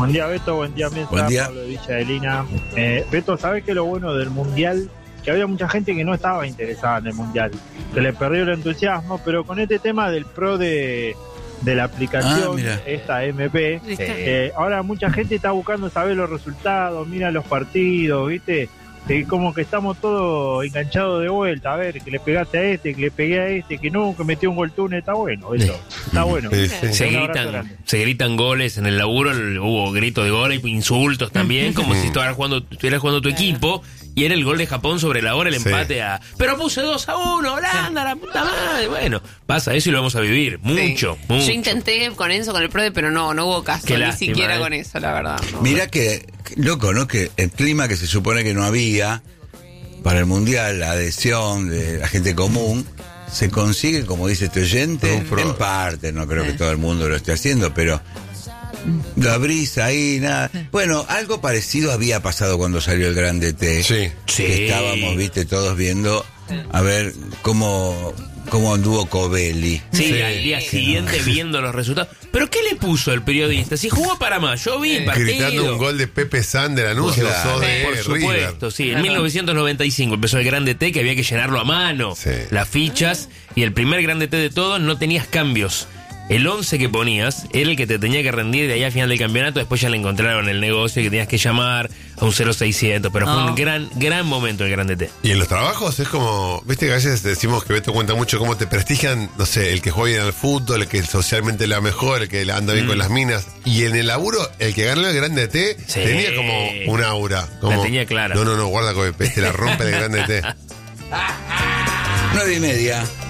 Buen día, Beto, buen día, Mesa, Buen día. Pablo de Villa de Lina. Beto, ¿sabés qué es lo bueno del Mundial? Que había mucha gente que no estaba interesada en el Mundial, que le perdió el entusiasmo, pero con este tema del pro de la aplicación, esta MP, ahora mucha gente está buscando saber los resultados, mira los partidos, ¿viste? Como que estamos todos enganchados de vuelta, a ver, que le pegaste a este, que le pegué a este, que no, que metió un gol túnel, está bueno, eso, está bueno. Sí, sí. Se gritan goles en el laburo, hubo gritos de gol y insultos también, como si estuvieras jugando tu equipo, y era el gol de Japón sobre la hora, el empate a... Pero puse 2-1, Holanda, la puta madre. Bueno, pasa eso y lo vamos a vivir, mucho. Yo intenté con eso, con el PRODE, pero no hubo caso, Qué ni lástima, siquiera con eso, la verdad. No. Mirá que loco, ¿no? Que el clima que se supone que no había para el Mundial, la adhesión de la gente común, se consigue, como dice este oyente, en parte, no creo que todo el mundo lo esté haciendo, pero lo abrís ahí, nada. Bueno, algo parecido había pasado cuando salió el Gran DT. Sí. Que estábamos, viste, todos viendo a ver cómo anduvo Covelli. Sí, al día siguiente viendo los resultados. ¿Pero qué le puso el periodista? Si jugó para más, yo vi el partido. Gritando un gol de Pepe San del anuncio, Por supuesto, sí. En 1995 empezó el Gran DT, que había que llenarlo a mano. Sí. Las fichas. Y el primer Gran DT de todos, no tenías cambios. El 11 que ponías era el que te tenía que rendir de ahí al final del campeonato. Después ya le encontraron el negocio que tenías que llamar a un 0600. Pero fue un gran momento el Gran DT. Y en los trabajos es como, viste que a veces decimos que Beto cuenta mucho cómo te prestigian, no sé, el que juega bien al fútbol, el que socialmente le va mejor, el que le anda bien con las minas. Y en el laburo, el que ganó el Gran DT tenía como un aura. Como, la tenía clara. No, guarda que te la rompe el Gran DT. 9:30.